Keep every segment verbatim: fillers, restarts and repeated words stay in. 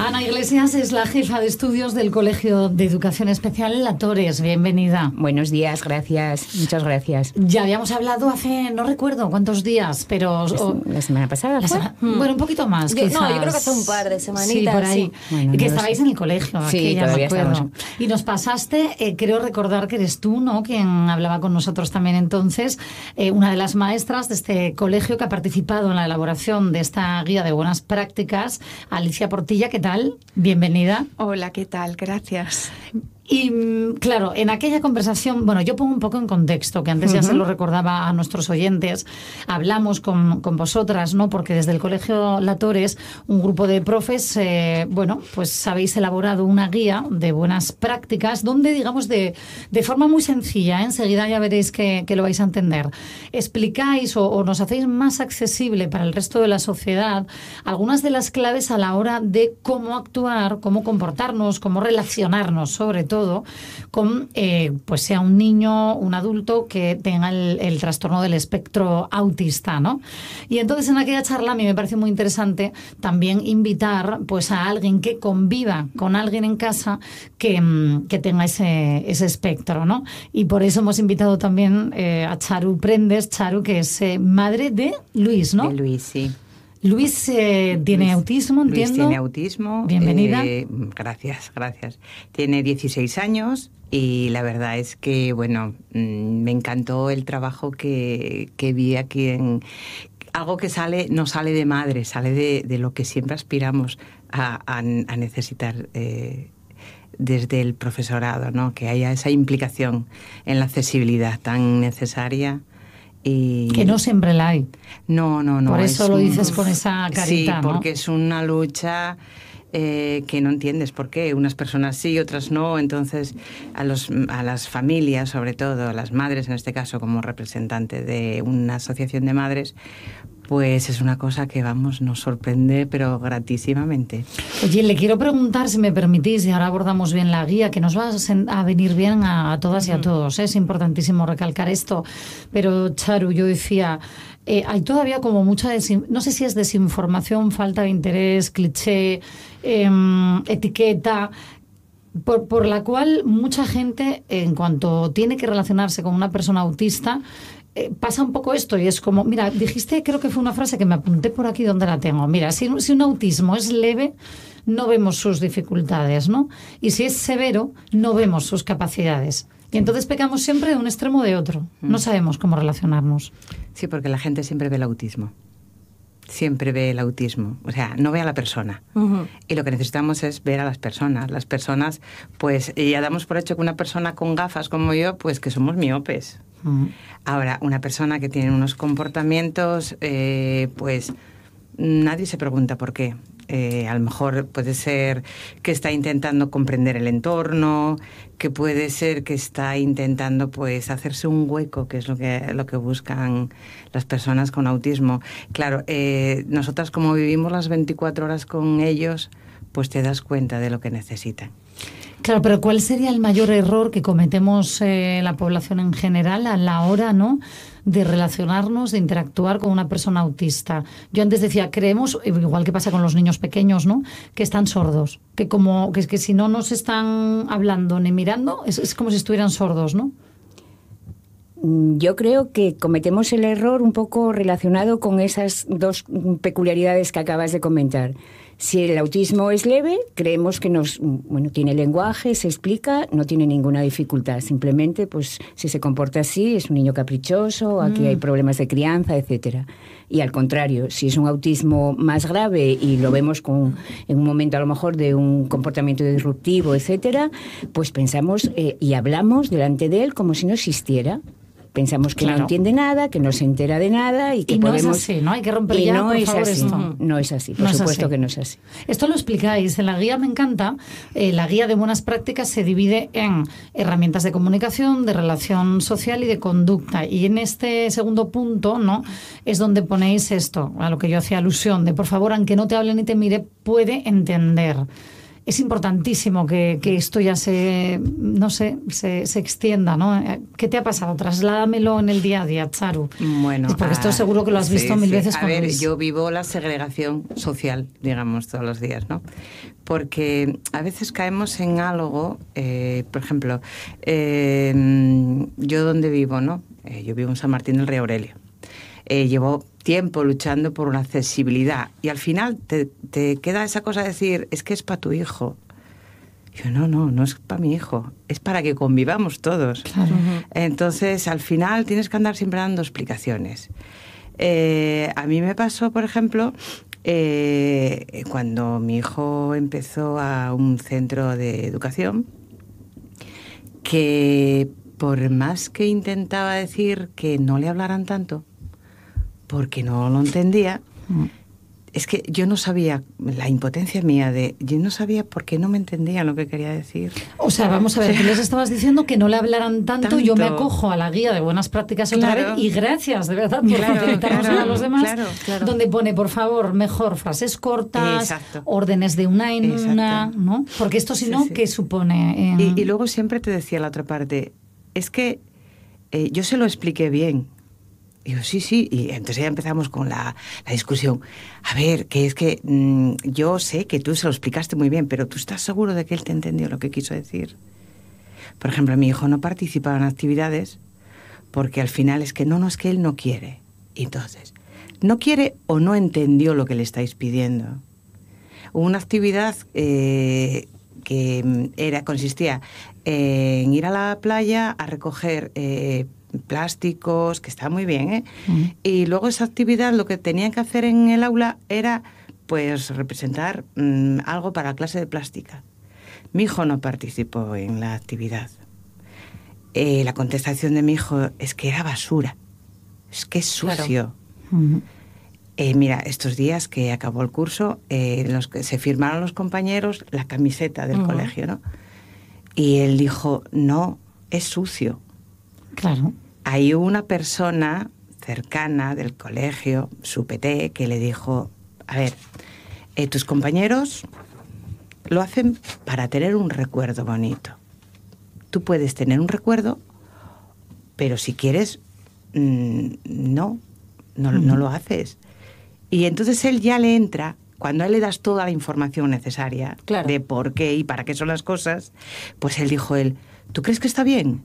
Ana Iglesias es la jefa de estudios del Colegio de Educación Especial La Torres. Bienvenida. Buenos días, gracias. Muchas gracias. Ya habíamos hablado hace, no recuerdo cuántos días, pero... O, la semana pasada la fue. Sema, mm. Bueno, un poquito más, yo, quizás. No, yo creo que hace un par de semanitas. Sí, por ahí. Sí. Bueno, que no estabais sé. en el colegio. Sí, aquí, ya todavía me acuerdo. estamos. Y nos pasaste, eh, creo recordar que eres tú, ¿no?, quien hablaba con nosotros también entonces, eh, una de las maestras de este colegio que ha participado en la elaboración de esta guía de buenas prácticas. Alicia Portilla, ¿qué tal? Bienvenida. Hola, ¿qué tal? Gracias. Y claro, en aquella conversación, bueno, yo pongo un poco en contexto, que antes uh-huh. ya se lo recordaba a nuestros oyentes, hablamos con, con vosotras, ¿no? Porque desde el Colegio La Torres, un grupo de profes, eh, bueno, pues habéis elaborado una guía de buenas prácticas donde, digamos, de, de forma muy sencilla, ¿eh? Enseguida ya veréis que, que lo vais a entender, explicáis o, o nos hacéis más accesible para el resto de la sociedad algunas de las claves a la hora de cómo actuar, cómo comportarnos, cómo relacionarnos, sobre todo todo con, eh, pues sea un niño, un adulto que tenga el, el trastorno del espectro autista, ¿no? Y entonces en aquella charla a mí me parece muy interesante también invitar pues a alguien que conviva con alguien en casa que, que tenga ese, ese espectro, ¿no? Y por eso hemos invitado también eh, a Charu Prendes, Charu, que es eh, madre de Luis, ¿no? De Luis, sí. Luis eh, tiene Luis, autismo, entiendo. Luis tiene autismo. Bienvenida. Eh, gracias, gracias. Tiene dieciséis años y la verdad es que, bueno, mmm, me encantó el trabajo que, que vi aquí en... Algo que sale, no sale de madre, sale de, de lo que siempre aspiramos a, a, a necesitar eh, desde el profesorado, ¿no? Que haya esa implicación en la accesibilidad tan necesaria. Y que no siempre la hay. No, no, no. Por eso lo un, dices con esa carita, sí, ¿no? porque es una lucha eh, que no entiendes por qué. Unas personas sí, otras no. Entonces, a, los, a las familias, sobre todo, a las madres en este caso, como representante de una asociación de madres, pues es una cosa que, vamos, nos sorprende, pero gratísimamente. Oye, le quiero preguntar, si me permitís, y ahora abordamos bien la guía, que nos va a venir bien a, a todas y a todos, ¿eh? Es importantísimo recalcar esto. Pero, Charu, yo decía, eh, hay todavía como mucha, desin... no sé si es desinformación, falta de interés, cliché, eh, etiqueta... Por, por la cual mucha gente, en cuanto tiene que relacionarse con una persona autista, eh, pasa un poco esto y es como, mira, dijiste, creo que fue una frase que me apunté por aquí donde la tengo, mira, si, si un autismo es leve, no vemos sus dificultades, ¿no? Y si es severo, no vemos sus capacidades. Y entonces pecamos siempre de un extremo o de otro. No sabemos cómo relacionarnos. Sí, porque la gente siempre ve el autismo. Siempre ve el autismo, o sea, no ve a la persona. Uh-huh. Y lo que necesitamos es ver a las personas. Las personas, pues, ya damos por hecho que una persona con gafas como yo, pues que somos miopes. Uh-huh. Ahora, una persona que tiene unos comportamientos, eh, pues, nadie se pregunta por qué. Eh, a lo mejor puede ser que está intentando comprender el entorno, que puede ser que está intentando pues hacerse un hueco, que es lo que, lo que buscan las personas con autismo. Claro, eh, nosotras como vivimos las veinticuatro horas con ellos, pues te das cuenta de lo que necesitan. Claro, pero ¿cuál sería el mayor error que cometemos eh, la población en general a la hora, ¿no?, de relacionarnos, de interactuar con una persona autista? Yo antes decía, creemos, igual que pasa con los niños pequeños, ¿no?, que están sordos, que como que, que si no nos están hablando ni mirando, es, es como si estuvieran sordos, ¿no? Yo creo que cometemos el error un poco relacionado con esas dos peculiaridades que acabas de comentar. Si el autismo es leve, creemos que nos, bueno, tiene lenguaje, se explica, no tiene ninguna dificultad. Simplemente, pues, si se comporta así, es un niño caprichoso, aquí mm. hay problemas de crianza, etcétera. Y al contrario, si es un autismo más grave y lo vemos con, en un momento a lo mejor de un comportamiento disruptivo, etcétera, pues pensamos eh, y hablamos delante de él como si no existiera. Pensamos que claro. no entiende nada, que no se entera de nada y que y no podemos... es así, ¿no? Hay que romper y ya, no por es favor, así. esto. No es así, por no supuesto es así. que no es así. Esto lo explicáis. En la guía me encanta. Eh, la guía de buenas prácticas se divide en herramientas de comunicación, de relación social y de conducta. Y en este segundo punto, ¿no?, es donde ponéis esto, a lo que yo hacía alusión, de por favor, aunque no te hable ni te mire, puede entender. es importantísimo que, que esto ya se, no sé, se, se extienda, ¿no? ¿Qué te ha pasado? Trasládamelo en el día a día, Txaru. Bueno, porque esto seguro que lo has visto sí, mil sí. veces a con ver, Luis. Yo vivo la segregación social, digamos, todos los días, ¿no? Porque a veces caemos en algo, eh, por ejemplo, eh, yo donde vivo, ¿no? Eh, yo vivo en San Martín del Rey Aurelio. Eh, llevo tiempo luchando por una accesibilidad y al final te, te queda esa cosa de decir, es que es para tu hijo. Yo, no, no, no es para mi hijo, es para que convivamos todos. Claro. Entonces, al final tienes que andar siempre dando explicaciones. Eh, a mí me pasó, por ejemplo, eh, cuando mi hijo empezó a un centro de educación, que por más que intentaba decir que no le hablaran tanto, porque no lo entendía, mm. es que yo no sabía, la impotencia mía de, yo no sabía por qué no me entendían lo que quería decir. O sea, vamos a ver, tú les estabas diciendo que no le hablaran tanto, tanto. Yo me acojo a la guía de buenas prácticas otra claro. vez, y gracias, de verdad, por claro, facilitarnos claro, a los demás, claro, claro. donde pone, por favor, mejor frases cortas, Exacto. órdenes de una en Exacto. una, ¿no? Porque esto, si no, sí, sí. ¿qué supone? En... Y, y luego siempre te decía la otra parte, es que eh, yo se lo expliqué bien. Y yo, sí, sí, y entonces ya empezamos con la, la discusión. A ver, que es que mmm, yo sé que tú se lo explicaste muy bien, pero ¿tú estás seguro de que él te entendió lo que quiso decir? Por ejemplo, mi hijo no participaba en actividades porque al final es que no, no, es que él no quiere. Y entonces, ¿no quiere o no entendió lo que le estáis pidiendo? Hubo una actividad eh, que era, consistía en ir a la playa a recoger Eh, plásticos, que está muy bien, ¿eh? Uh-huh. Y luego esa actividad lo que tenían que hacer en el aula era pues representar mmm, algo para la clase de plástica. Mi hijo no participó en la actividad. Eh, la contestación de mi hijo es que era basura, es que es sucio. Claro. Uh-huh. Eh, mira, estos días que acabó el curso, eh, los que se firmaron los compañeros la camiseta del uh-huh. colegio, ¿no? Y él dijo, no, es sucio. Claro. Hay una persona cercana del colegio, su P T, que le dijo, a ver, eh, tus compañeros lo hacen para tener un recuerdo bonito. Tú puedes tener un recuerdo, pero si quieres, mmm, no, no, mm. no lo haces. Y entonces él ya le entra, cuando a él le das toda la información necesaria, claro, de por qué y para qué son las cosas, pues él dijo él, ¿tú crees que está bien?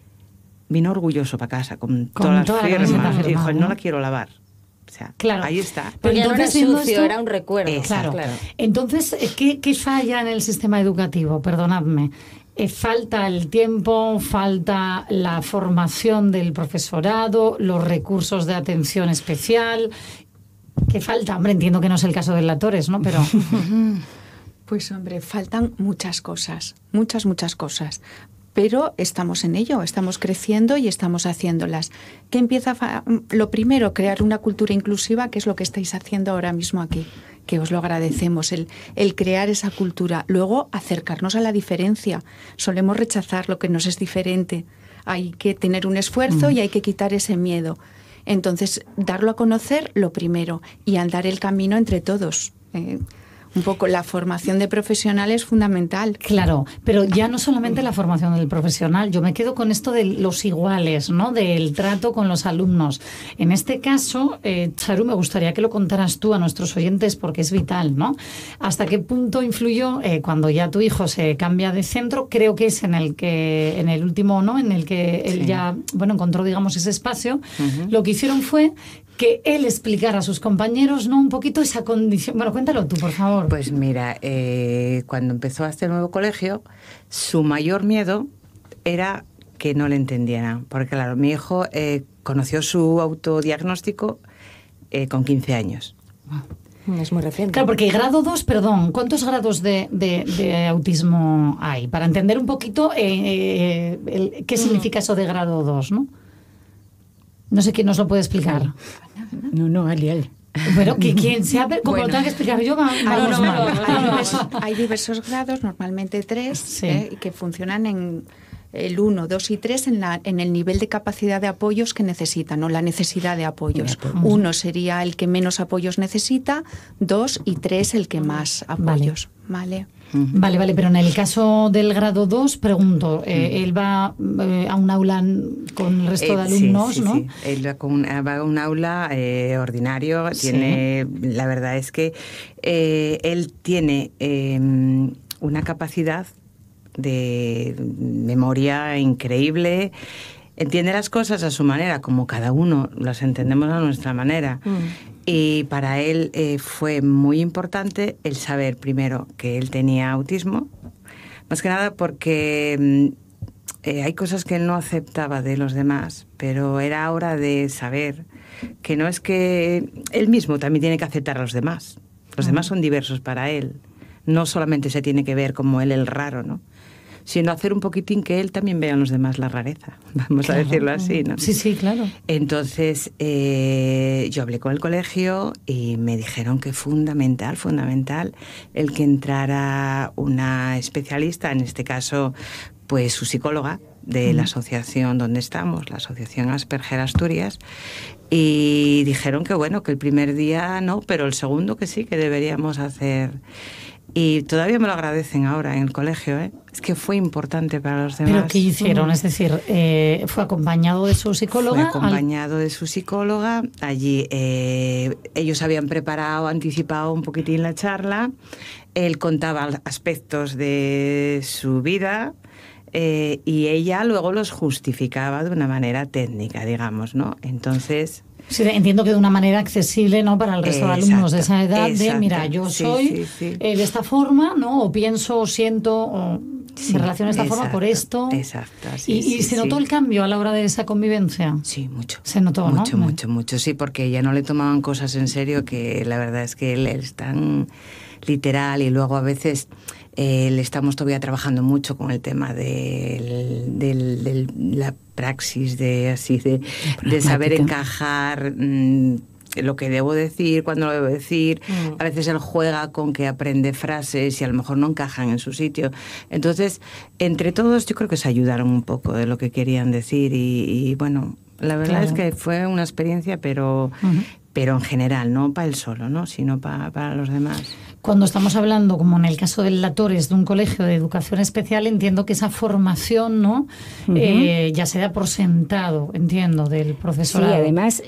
Vino orgulloso para casa con, con todas toda las firmas la y dijo, ¿no? no la quiero lavar. O sea, claro. Ahí está. Pero entonces no era sucio, esto, era un recuerdo. Claro. claro. Entonces, ¿qué, ¿qué falla en el sistema educativo? Perdonadme. Eh, falta el tiempo, falta la formación del profesorado, los recursos de atención especial. ¿Qué falta? Hombre, entiendo que no es el caso de Latores, ¿no? Pero... Pues, hombre, faltan muchas cosas, muchas, muchas cosas. Pero estamos en ello, estamos creciendo y estamos haciéndolas. ¿Qué empieza? A, lo primero, crear una cultura inclusiva, que es lo que estáis haciendo ahora mismo aquí, que os lo agradecemos, el, el crear esa cultura. Luego, acercarnos a la diferencia. Solemos rechazar lo que nos es diferente. Hay que tener un esfuerzo mm. y hay que quitar ese miedo. Entonces, darlo a conocer, lo primero, y andar el camino entre todos. Eh, Un poco la formación de profesional es fundamental. Claro, pero ya no solamente la formación del profesional, yo me quedo con esto de los iguales, ¿no? Del trato con los alumnos. En este caso, eh, Txaru, me gustaría que lo contaras tú a nuestros oyentes porque es vital, ¿no? ¿Hasta qué punto influyó eh, cuando ya tu hijo se cambia de centro? Creo que es en el que, en el último, ¿no? En el que él sí. ya, bueno, encontró, digamos, ese espacio. Uh-huh. Lo que hicieron fue que él explicara a sus compañeros, ¿no? Un poquito esa condición. Bueno, cuéntalo tú, por favor. Pues mira, eh, cuando empezó a este nuevo colegio, su mayor miedo era que no le entendieran. Porque, claro, mi hijo eh, conoció su autodiagnóstico eh, con quince años. Es muy reciente. Claro, porque grado dos, perdón, ¿cuántos grados de, de, de autismo hay? Para entender un poquito eh, eh, el, qué significa eso de grado dos, ¿no? No sé quién nos lo puede explicar. No, no, Ali, Ali. Bueno, que quien sea, como bueno, lo tenga que explicar yo, vamos hay, no, mal. No, hay, diversos, hay diversos grados, normalmente tres, sí. eh, que funcionan en el uno, dos y tres en, la, en el nivel de capacidad de apoyos que necesitan, o la necesidad de apoyos. Uno sería el que menos apoyos necesita, dos y tres el que más apoyos. Vale. Vale. Vale, vale, pero en el caso del grado dos, pregunto, eh, él va eh, a un aula con el resto de alumnos, sí, sí, ¿no? Sí, él va, con, va a un aula eh, ordinario, tiene, sí. La verdad es que eh, él tiene eh, una capacidad de memoria increíble, entiende las cosas a su manera, como cada uno las entendemos a nuestra manera. Mm. Y para él eh, fue muy importante el saber primero que él tenía autismo, más que nada porque eh, hay cosas que él no aceptaba de los demás, pero era hora de saber que no es que él mismo también tiene que aceptar a los demás. Los demás son diversos para él. No solamente se tiene que ver como él el raro, ¿no? Sino hacer un poquitín que él también vea a los demás la rareza, vamos claro, a decirlo así, ¿no? Sí, sí, claro. Entonces, eh, yo hablé con el colegio y me dijeron que fundamental, fundamental, el que entrara una especialista, en este caso, pues su psicóloga de la asociación donde estamos, la Asociación Asperger Asturias, y dijeron que bueno, que el primer día no, pero el segundo que sí, que deberíamos hacer. Y todavía me lo agradecen ahora en el colegio, ¿eh? Es que fue importante para los demás. ¿Pero qué hicieron? Mm. Es decir, eh, ¿fue acompañado de su psicóloga? Fue acompañado al... de su psicóloga. Allí eh, ellos habían preparado, anticipado un poquitín la charla. Él contaba aspectos de su vida eh, y ella luego los justificaba de una manera técnica, digamos, ¿no? Entonces... Sí, entiendo que de una manera accesible, ¿no?, para el resto exacto, de alumnos de esa edad, exacto, de mira, yo sí, soy sí, sí. Eh, de esta forma, ¿no?, o pienso, o siento, o sí, me relaciono de esta exacto, forma por esto. Exacto. Sí, ¿Y, sí, y se notó sí. el cambio a la hora de esa convivencia? Sí, mucho. Se notó, mucho, ¿no? Mucho, mucho, sí, porque ya no le tomaban cosas en serio, que la verdad es que él es tan literal y luego a veces... Eh, le estamos todavía trabajando mucho con el tema de del, del, la praxis, de así de, de saber encajar mmm, lo que debo decir, cuándo lo debo decir. Mm. A veces él juega con que aprende frases y a lo mejor no encajan en su sitio. Entonces, entre todos yo creo que se ayudaron un poco de lo que querían decir y, y bueno, la verdad claro. es que fue una experiencia, pero, uh-huh. pero en general, no para él solo, ¿no?, sino para, para los demás. Cuando estamos hablando, como en el caso del Latores, de un colegio de educación especial, entiendo que esa formación, ¿no?, uh-huh. eh, ya se da por sentado, entiendo, del profesorado. Sí, además,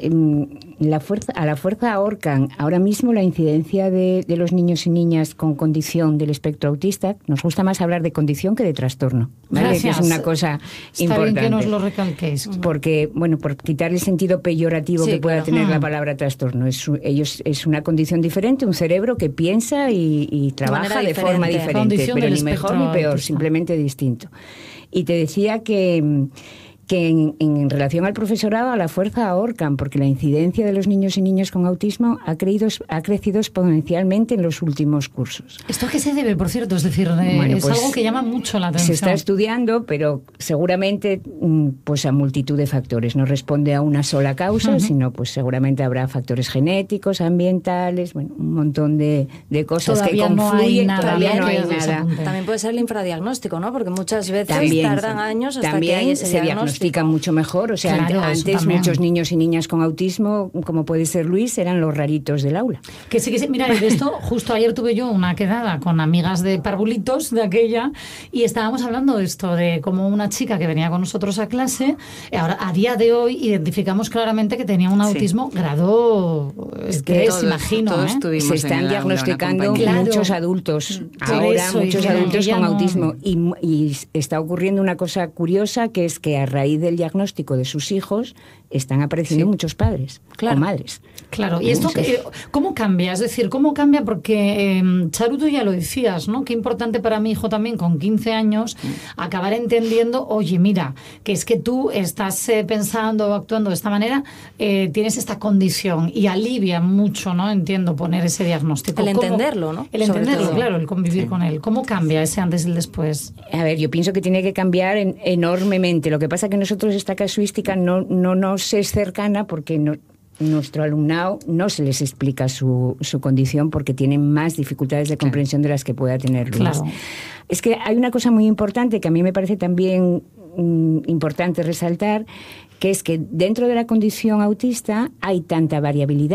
la fuerza, a la fuerza ahorcan ahora mismo la incidencia de, de los niños y niñas con condición del espectro autista. Nos gusta más hablar de condición que de trastorno, ¿vale? Gracias. Que es una cosa Está importante. Bien que nos lo recalquéis. Porque, bueno, por quitar el sentido peyorativo sí, que pueda claro. tener la palabra trastorno, es, ellos, es una condición diferente, un cerebro que piensa y, y trabaja de, de forma diferente, pero ni mejor ni peor, autista. Simplemente distinto. Y te decía que... que en, en relación al profesorado, a la fuerza ahorcan, porque la incidencia de los niños y niñas con autismo ha, creído, ha crecido exponencialmente en los últimos cursos. ¿Esto a qué se debe, por cierto? Es decir, eh, bueno, es pues, algo que llama mucho la atención. Se está estudiando, pero seguramente pues a multitud de factores. No responde a una sola causa, uh-huh. sino pues seguramente habrá factores genéticos, ambientales, bueno, un montón de, de cosas todavía que confluyen. No todavía no hay nada. nada. También puede ser el infradiagnóstico, ¿no? Porque muchas veces también, tardan años hasta también que hay ese se diagnóstico. diagnostican mucho mejor, o sea, claro, antes muchos niños y niñas con autismo, como puede ser Luis, eran los raritos del aula. Que sí, que sí, mira, de esto, justo ayer tuve yo una quedada con amigas de parvulitos de aquella y estábamos hablando de esto, de cómo una chica que venía con nosotros a clase, ahora a día de hoy identificamos claramente que tenía un autismo sí. grado es que es, imagino, todos ¿eh? Se están diagnosticando claro. muchos adultos, Por ahora eso, muchos adultos con no... autismo y, y está ocurriendo una cosa curiosa, que es que a raíz del diagnóstico de sus hijos están apareciendo sí. muchos padres claro. o madres. Claro, y esto que, ¿cómo cambia? Es decir, ¿cómo cambia? Porque eh, Charu, tú ya lo decías, ¿no? Qué importante para mi hijo también con quince años acabar entendiendo, oye, mira, que es que tú estás eh, pensando o actuando de esta manera, eh, tienes esta condición y alivia mucho, ¿no? Entiendo, poner ese diagnóstico. El entenderlo, ¿no? El entenderlo, claro, el convivir sí. con él. ¿Cómo cambia ese antes y el después? A ver, yo pienso que tiene que cambiar en, enormemente. Lo que pasa es que nosotros esta casuística no, no nos es cercana porque no, nuestro alumnado no se les explica su, su condición porque tienen más dificultades de comprensión claro. de las que pueda tener Luis. Claro. Es que hay una cosa muy importante que a mí me parece también mm, importante resaltar, que es que dentro de la condición autista hay tanta variabilidad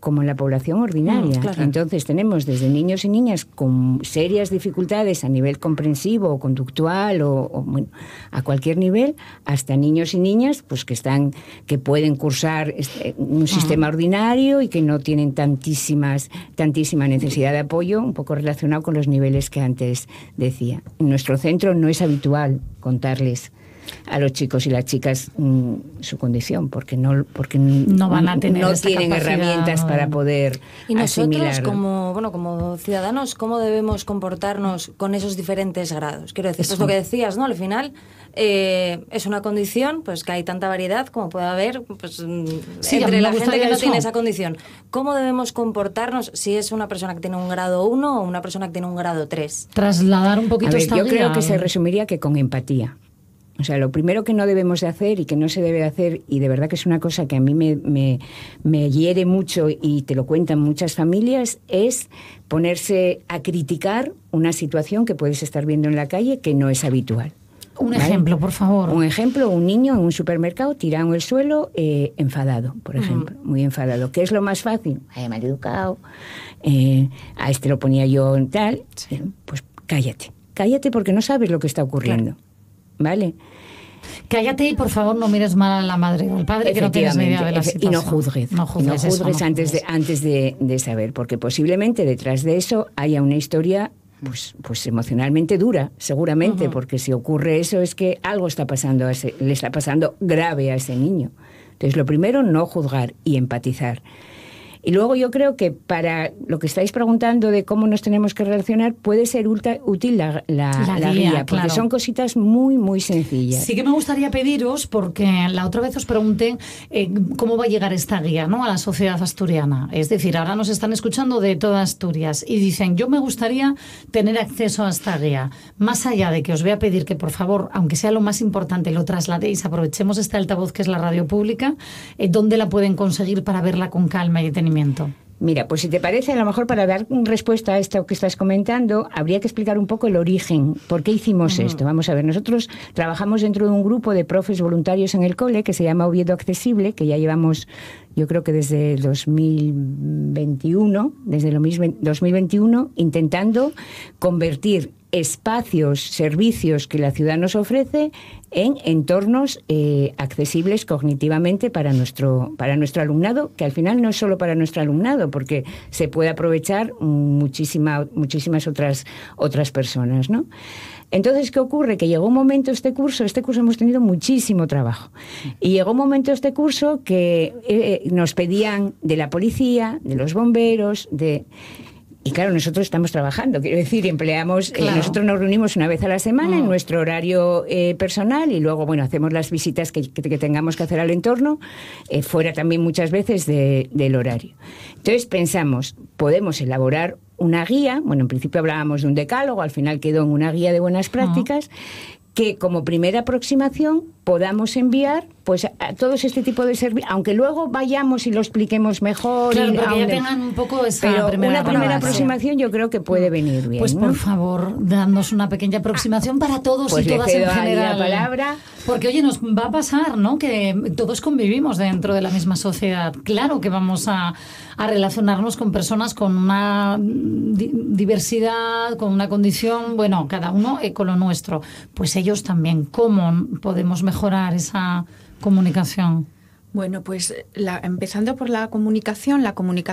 como en la población ordinaria. Mm, claro. Entonces tenemos desde niños y niñas con serias dificultades a nivel comprensivo o conductual o, o bueno, a cualquier nivel, hasta niños y niñas pues que están, que pueden cursar un sistema ordinario y que no tienen tantísimas, tantísima necesidad de apoyo, un poco relacionado con los niveles que antes decía. En nuestro centro no es habitual contarles a los chicos y las chicas mmm, su condición, porque no porque no van a tener no tienen herramientas no. para poder y nosotros asimilar. como bueno como ciudadanos, ¿cómo debemos comportarnos con esos diferentes grados? Quiero decir, pues lo que decías, ¿no? Al final eh, es una condición, pues que hay tanta variedad como puede haber, pues sí, entre la gente que no eso. tiene esa condición. ¿Cómo debemos comportarnos si es una persona que tiene un grado uno o una persona que tiene un grado tres? Trasladar un poquito a ver, esta yo guía. creo que se resumiría que con empatía. O sea, lo primero que no debemos de hacer y que no se debe de hacer, y de verdad que es una cosa que a mí me, me, me hiere mucho y te lo cuentan muchas familias, es ponerse a criticar una situación que puedes estar viendo en la calle que no es habitual. Un ¿vale? ejemplo, por favor. Un ejemplo, un niño en un supermercado tirado en el suelo, eh, enfadado, por ejemplo, uh-huh. muy enfadado. ¿Qué es lo más fácil? Ay, mal educado, eh, a este lo ponía yo en tal, sí. Pues cállate, cállate porque no sabes lo que está ocurriendo. Claro. ¿Vale? Cállate y por favor no mires mal a la madre o al padre que no tienes ni idea de la situación. Y no juzgues, no juzgues, no juzgues eso, antes, no juzgues. De, antes de, de saber, porque posiblemente detrás de eso haya una historia pues, pues emocionalmente dura, seguramente, uh-huh. porque si ocurre eso es que algo está pasando a ese, le está pasando grave a ese niño. Entonces lo primero, no juzgar y empatizar. Y luego yo creo que para lo que estáis preguntando de cómo nos tenemos que relacionar, puede ser ultra, útil la, la, la, la guía, guía, porque claro. son cositas muy, muy sencillas. Sí que me gustaría pediros, porque la otra vez os pregunté eh, cómo va a llegar esta guía, ¿no?, a la sociedad asturiana. Es decir, ahora nos están escuchando de toda Asturias y dicen, yo me gustaría tener acceso a esta guía. Más allá de que os voy a pedir que, por favor, aunque sea lo más importante, lo trasladéis, aprovechemos este altavoz que es la radio pública, eh, ¿dónde la pueden conseguir para verla con calma y detenimiento? Mira, pues si te parece, a lo mejor para dar respuesta a esto que estás comentando, habría que explicar un poco el origen, por qué hicimos uh-huh. esto. Vamos a ver, nosotros trabajamos dentro de un grupo de profes voluntarios en el cole que se llama Oviedo Accesible, que ya llevamos, yo creo que desde dos mil veintiuno, desde el dos mil veintiuno, intentando convertir espacios, servicios que la ciudad nos ofrece en entornos eh, accesibles cognitivamente para nuestro, para nuestro alumnado, que al final no es solo para nuestro alumnado, porque se puede aprovechar muchísima, muchísimas otras, otras personas, ¿no? Entonces, ¿qué ocurre? Que llegó un momento este curso, este curso hemos tenido muchísimo trabajo, y llegó un momento este curso que eh, nos pedían de la policía, de los bomberos, de... Y claro, nosotros estamos trabajando, quiero decir, empleamos, claro. eh, nosotros nos reunimos una vez a la semana oh. en nuestro horario eh, personal y luego, bueno, hacemos las visitas que, que, que tengamos que hacer al entorno, eh, fuera también muchas veces de, del horario. Entonces pensamos, podemos elaborar una guía, bueno, en principio hablábamos de un decálogo, al final quedó en una guía de buenas prácticas, oh. que como primera aproximación podamos enviar pues a todos este tipo de servicios, aunque luego vayamos y lo expliquemos mejor. Claro, y porque ya tengan un poco esa pero primera una primera palabra, aproximación sí. yo creo que puede venir bien. Pues ¿no? por favor, dándonos una pequeña aproximación para todos pues y todas le cedo en general. La palabra. Porque oye, nos va a pasar, ¿no?, que todos convivimos dentro de la misma sociedad. Claro que vamos a, a relacionarnos con personas con una di- diversidad, con una condición, bueno, cada uno eh, con lo nuestro. Pues ellos también. ¿Cómo podemos mejorar esa comunicación? Bueno, pues la, empezando por la comunicación, la comunicación